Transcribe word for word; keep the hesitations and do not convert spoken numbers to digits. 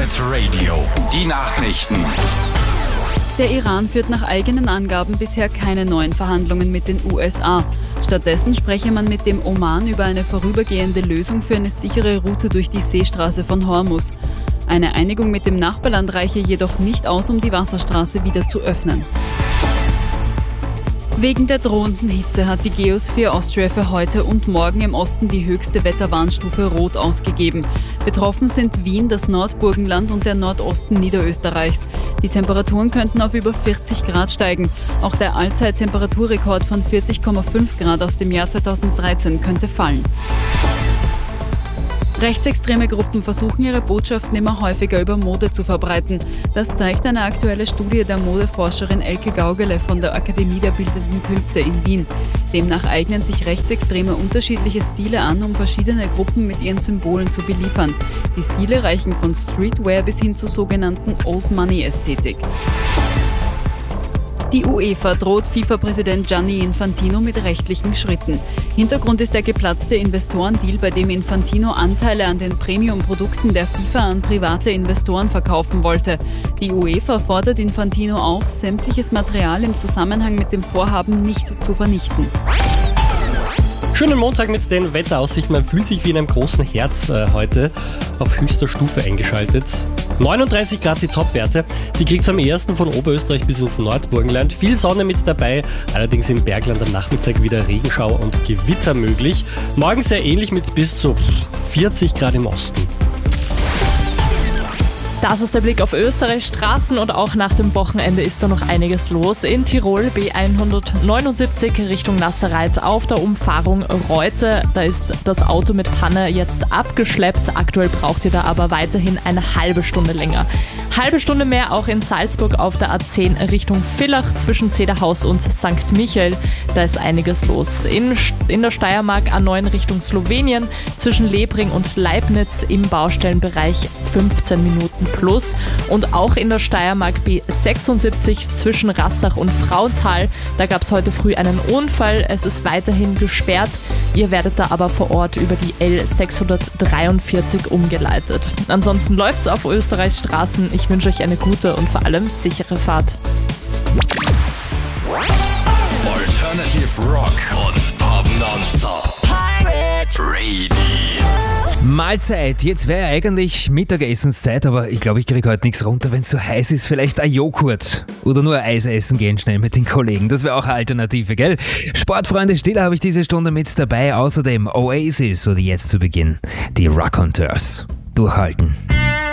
Hit Radio. Die Nachrichten. Der Iran führt nach eigenen Angaben bisher keine neuen Verhandlungen mit den U S A. Stattdessen spreche man mit dem Oman über eine vorübergehende Lösung für eine sichere Route durch die Seestraße von Hormuz. Eine Einigung mit dem Nachbarland reiche jedoch nicht aus, um die Wasserstraße wieder zu öffnen. Wegen der drohenden Hitze hat die Geosphere Austria für heute und morgen im Osten die höchste Wetterwarnstufe Rot ausgegeben. Betroffen sind Wien, das Nordburgenland und der Nordosten Niederösterreichs. Die Temperaturen könnten auf über vierzig Grad steigen. Auch der Allzeittemperaturrekord von vierzig Komma fünf Grad aus dem Jahr zweitausenddreizehn könnte fallen. Rechtsextreme Gruppen versuchen ihre Botschaften immer häufiger über Mode zu verbreiten. Das zeigt eine aktuelle Studie der Modeforscherin Elke Gaugele von der Akademie der Bildenden Künste in Wien. Demnach eignen sich Rechtsextreme unterschiedliche Stile an, um verschiedene Gruppen mit ihren Symbolen zu beliefern. Die Stile reichen von Streetwear bis hin zur sogenannten Old-Money-Ästhetik. Die UEFA droht FIFA-Präsident Gianni Infantino mit rechtlichen Schritten. Hintergrund ist der geplatzte Investorendeal, bei dem Infantino Anteile an den Premium-Produkten der FIFA an private Investoren verkaufen wollte. Die UEFA fordert Infantino auf, sämtliches Material im Zusammenhang mit dem Vorhaben nicht zu vernichten. Schönen Montag mit den Wetteraussichten. Man fühlt sich wie in einem großen Herd äh, heute auf höchster Stufe eingeschaltet. neununddreißig Grad die Topwerte. Die kriegt es am ersten von Oberösterreich bis ins Nordburgenland. Viel Sonne mit dabei, allerdings im Bergland am Nachmittag wieder Regenschauer und Gewitter möglich. Morgen sehr ähnlich mit bis zu vierzig Grad im Osten. Das ist der Blick auf Österreich. Straßen und auch nach dem Wochenende ist da noch einiges los. In Tirol B hundertneunundsiebzig Richtung Nasserreit auf der Umfahrung Reute. Da ist das Auto mit Panne jetzt abgeschleppt. Aktuell braucht ihr da aber weiterhin eine halbe Stunde länger. Halbe Stunde mehr auch in Salzburg auf der A zehn Richtung Villach zwischen Zederhaus und Sankt Michael. Da ist einiges los. In, in der Steiermark A neun Richtung Slowenien zwischen Lebring und Leibniz im Baustellenbereich fünfzehn Minuten plus. Und auch in der Steiermark B sechsundsiebzig zwischen Rassach und Frauenthal. Da gab es heute früh einen Unfall. Es ist weiterhin gesperrt. Ihr werdet da aber vor Ort über die L sechshundertdreiundvierzig umgeleitet. Ansonsten läuft es auf Österreichs Straßen. Ich wünsche euch eine gute und vor allem sichere Fahrt. Alternative Rock und Pop Nonstop. Pirate Radio. Mahlzeit, jetzt wäre eigentlich Mittagessenszeit, aber ich glaube, ich kriege heute nichts runter, wenn es so heiß ist. Vielleicht ein Joghurt oder nur ein Eis essen gehen schnell mit den Kollegen. Das wäre auch eine Alternative, gell? Sportfreunde, Stiller habe ich diese Stunde mit dabei. Außerdem Oasis oder jetzt zu Beginn die Raconteurs. Durchhalten.